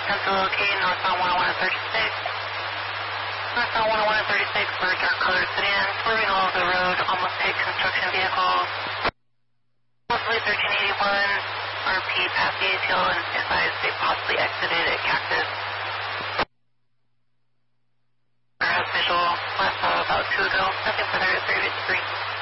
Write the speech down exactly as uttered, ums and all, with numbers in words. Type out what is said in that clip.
attempt to locate northbound one oh one and thirty-six. Northbound one oh one and thirty-six for dark colored sedan, swerving off the road, almost hit construction vehicles. Possibly thirteen eighty-one, R P past the A T L and advised they possibly exited at Cactus. Our visual last saw about two ago, nothing further at three fifty-three.